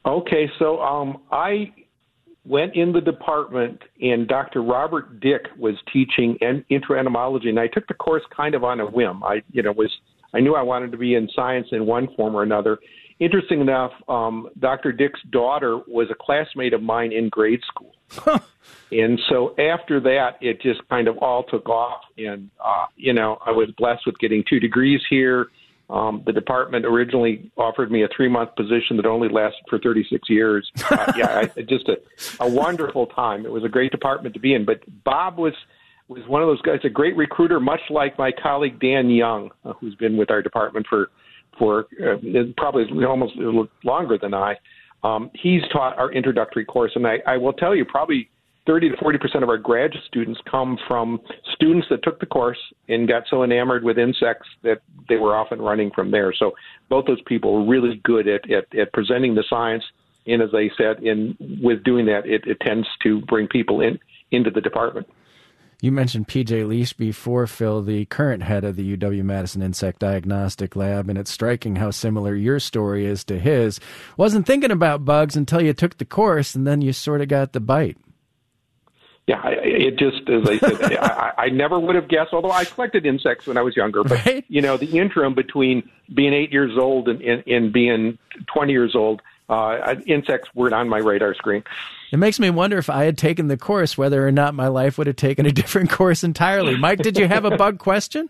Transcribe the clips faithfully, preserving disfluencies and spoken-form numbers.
Okay, so um, I went in the department, and Doctor Robert Dick was teaching en- enteroentomology, and I took the course kind of on a whim. I, you know, was I knew I wanted to be in science in one form or another. Interesting enough, um, Doctor Dick's daughter was a classmate of mine in grade school. And so after that, it just kind of all took off. And, uh, you know, I was blessed with getting two degrees here. Um, the department originally offered me a three-month position that only lasted for thirty-six years. Uh, yeah, I, just a, a wonderful time. It was a great department to be in. But Bob was was one of those guys, a great recruiter, much like my colleague Dan Young, uh, who's been with our department for for uh, probably almost longer than I. Um, he's taught our introductory course, and I, I will tell you, probably thirty to forty percent of our graduate students come from students that took the course and got so enamored with insects that they were off and running from there. So both those people were really good at, at, at presenting the science, and as I said, in with doing that, it, it tends to bring people in into the department. You mentioned P J Leash before, Phil, the current head of the U W-Madison Insect Diagnostic Lab, and it's striking how similar your story is to his. Wasn't thinking about bugs until you took the course, and then you sort of got the bite. Yeah, it just, as I said, I, I never would have guessed, although I collected insects when I was younger. But, right? You know, the interim between being eight years old and, and, and being twenty years old, uh, insects weren't on my radar screen. It makes me wonder if I had taken the course, whether or not my life would have taken a different course entirely. Mike, did you have a bug question?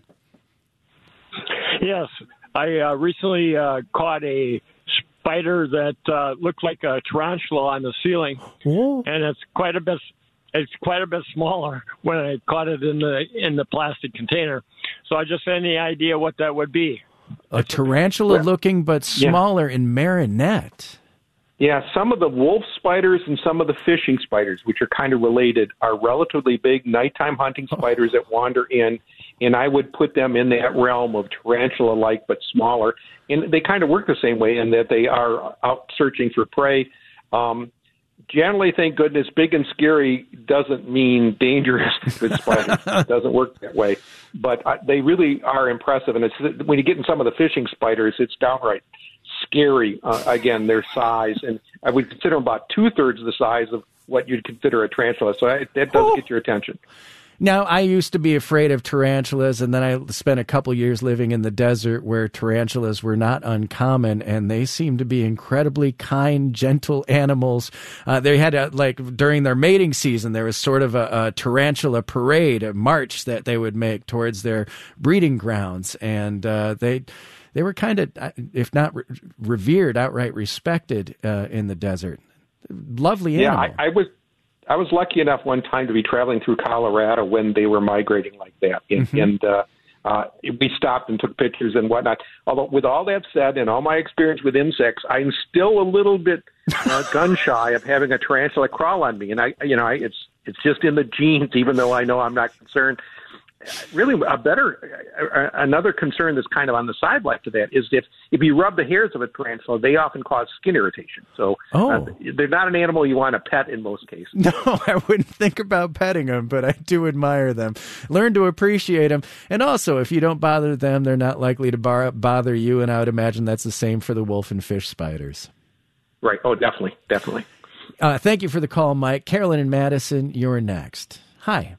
Yes. I uh, recently uh, caught a spider that uh, looked like a tarantula on the ceiling, Ooh. and it's quite a bit it's quite a bit smaller when I caught it in the in the plastic container. So I just had any idea what that would be. A tarantula looking but smaller yeah. in Marinette. Yeah, some of the wolf spiders and some of the fishing spiders, which are kind of related, are relatively big nighttime hunting spiders that wander in, and I would put them in that realm of tarantula-like but smaller. And they kind of work the same way in that they are out searching for prey. Um, generally, thank goodness, big and scary doesn't mean dangerous with spiders. It doesn't work that way. But uh, they really are impressive. And it's, when you get in some of the fishing spiders, it's downright scary, uh, again, their size. And I would consider them about two-thirds the size of what you'd consider a tarantula. So I, that does oh. get your attention. Now, I used to be afraid of tarantulas, and then I spent a couple years living in the desert where tarantulas were not uncommon, and they seemed to be incredibly kind, gentle animals. Uh, they had, a, like, during their mating season, there was sort of a, a tarantula parade, a march that they would make towards their breeding grounds, and uh, they... They were kind of, if not re- revered, outright respected uh, in the desert. Lovely animal. Yeah, I, I was I was lucky enough one time to be traveling through Colorado when they were migrating like that. And, mm-hmm. and uh, uh, we stopped and took pictures and whatnot. Although with all that said and all my experience with insects, I'm still a little bit uh, gun shy of having a tarantula crawl on me. And I, you know, I, it's it's just in the genes, even though I know I'm not concerned. Really, a better, another concern that's kind of on the sideline to that is if, if you rub the hairs of a tarantula, they often cause skin irritation. So oh. uh, they're not an animal you want to pet in most cases. No, I wouldn't think about petting them, but I do admire them. Learn to appreciate them. And also, if you don't bother them, they're not likely to bar- bother you. And I would imagine that's the same for the wolf and fish spiders. Right. Oh, definitely. Definitely. Uh, thank you for the call, Mike. Carolyn in Madison, you're next. Hi.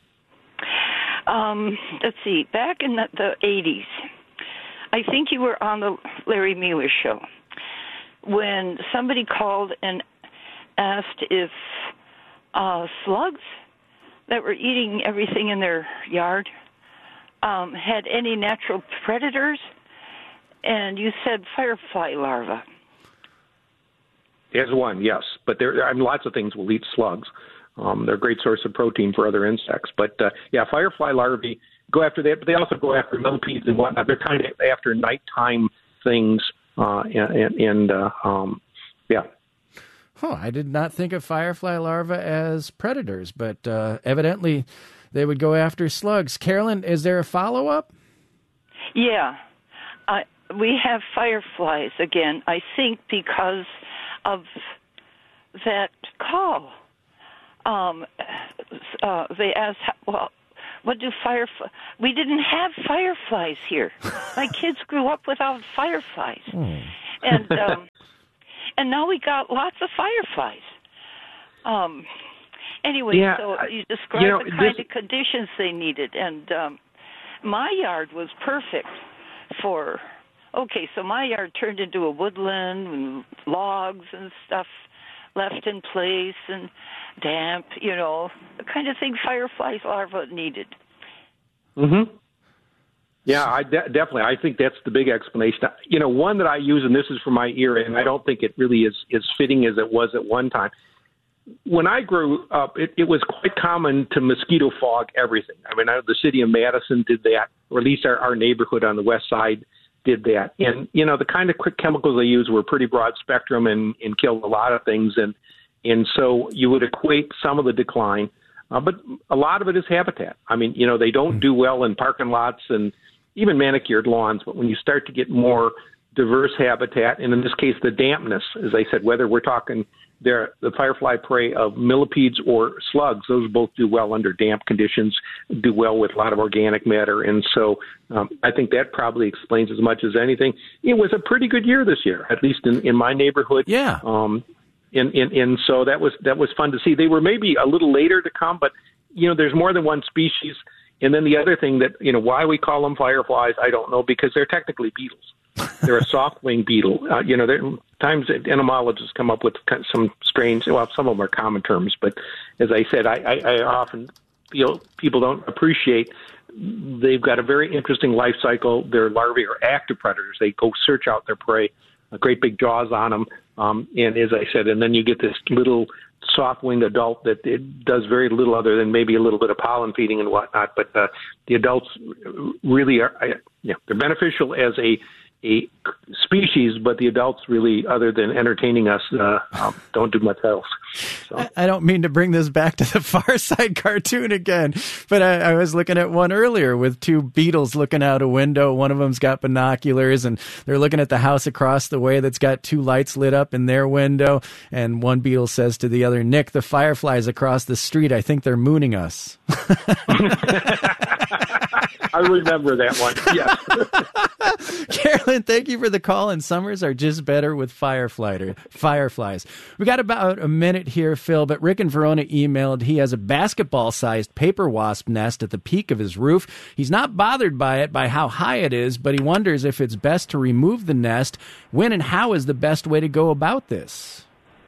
Um, let's see, back in the, the eighties, I think you were on the Larry Mueller show when somebody called and asked if uh, slugs that were eating everything in their yard um, had any natural predators, and you said firefly larvae. There's one, yes, but there, I mean, lots of things will eat slugs. Um, they're a great source of protein for other insects. But, uh, yeah, firefly larvae go after that, but they also go after millipedes and whatnot. They're kind of after nighttime things, uh, and, and uh, um, yeah. Huh, I did not think of firefly larvae as predators, but uh, evidently they would go after slugs. Carolyn, is there a follow-up? Yeah. Uh, we have fireflies again, I think, because of that call. Um, uh, they asked, well, what do fireflies... We didn't have fireflies here. My kids grew up without fireflies. Hmm. And um, and now we got lots of fireflies. Um, anyway, yeah, so you described you know, the kind this, of conditions they needed, and um, my yard was perfect for. Okay, so my yard turned into a woodland and logs and stuff left in place and damp, you know, the kind of thing fireflies larvae needed. Mm-hmm. Yeah, I de- definitely. I think that's the big explanation. You know, one that I use, and this is from my ear, and I don't think it really is as fitting as it was at one time. When I grew up, it, it was quite common to mosquito fog everything. I mean, the city of Madison did that, or at least our, our neighborhood on the west side did that. And, you know, the kind of quick chemicals they used were pretty broad spectrum and, and killed a lot of things. And, and so you would equate some of the decline, uh, but a lot of it is habitat. I mean, you know, they don't do well in parking lots and even manicured lawns, but when you start to get more diverse habitat, and in this case, the dampness, as I said, whether we're talking there, the firefly prey of millipedes or slugs, those both do well under damp conditions, do well with a lot of organic matter. And so um, I think that probably explains as much as anything. It was a pretty good year this year, at least in, in my neighborhood. Yeah. Um, and, and, and so that was, that was fun to see. They were maybe a little later to come, but, you know, there's more than one species. And then the other thing that, you know, why we call them fireflies, I don't know, because they're technically beetles. They're a soft-winged beetle. Uh, you know, there times entomologists come up with some strange, well, some of them are common terms, but as I said, I, I, I often feel people don't appreciate they've got a very interesting life cycle. Their larvae are active predators. They go search out their prey, a great big jaws on them, um, and as I said, and then you get this little soft-winged adult that it does very little other than maybe a little bit of pollen feeding and whatnot, but uh, the adults really are, I, yeah, they're beneficial as a a species, but the adults really, other than entertaining us, uh, um, don't do much else. So. I don't mean to bring this back to the Far Side cartoon again, but I, I was looking at one earlier with two beetles looking out a window. One of them's got binoculars, and they're looking at the house across the way that's got two lights lit up in their window. And one beetle says to the other, "Nick, the fireflies across the street, I think they're mooning us." I remember that one. Yes. Carolyn, thank you for the call. And summers are just better with firefly fireflies. We got about a minute here, Phil, but Rick in Verona emailed he has a basketball-sized paper wasp nest at the peak of his roof. He's not bothered by it, by how high it is, but he wonders if it's best to remove the nest. When and how is the best way to go about this?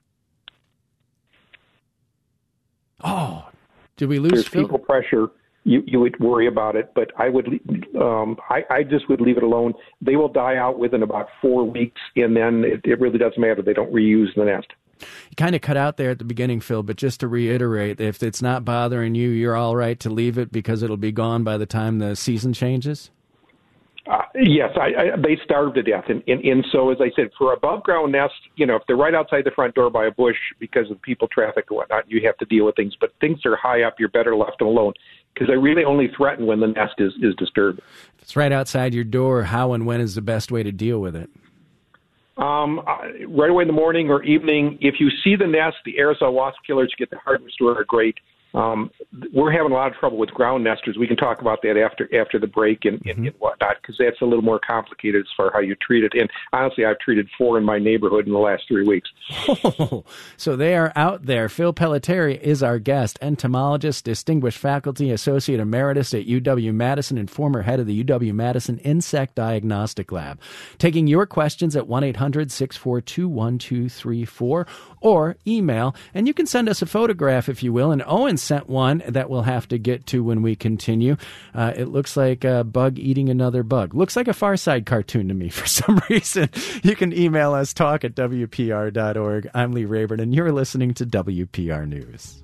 Oh, did we lose There's Phil? people pressure. You you would worry about it, but I would um, I, I just would leave it alone. They will die out within about four weeks, and then it, it really doesn't matter. They don't reuse the nest. You kind of cut out there at the beginning, Phil, but just to reiterate, if it's not bothering you, you're all right to leave it because it'll be gone by the time the season changes? Uh, yes, I, I, they starve to death. And, and, and so, as I said, for above ground nests, you know, if they're right outside the front door by a bush because of people traffic or whatnot, you have to deal with things. But things are high up, you're better left them alone because they really only threaten when the nest is, is disturbed. If it's right outside your door, how and when is the best way to deal with it? Um, uh, right away in the morning or evening. If you see the nest, the aerosol wasp killers you get the hardwood store are great. Um, we're having a lot of trouble with ground nesters. We can talk about that after after the break and, and, and whatnot, because that's a little more complicated as far as how you treat it. And honestly, I've treated four in my neighborhood in the last three weeks. Oh, so they are out there. Phil Pelletieri is our guest, entomologist, distinguished faculty, associate emeritus at U W-Madison, and former head of the U W-Madison Insect Diagnostic Lab. Taking your questions at one eight hundred six four two one two three four or email, and you can send us a photograph if you will. And Owen sent one that we'll have to get to when we continue. Uh, it looks like a bug eating another bug. Looks like a Far Side cartoon to me for some reason. You can email us, talk at W P R dot org. I'm Lee Rayburn, and you're listening to W P R News.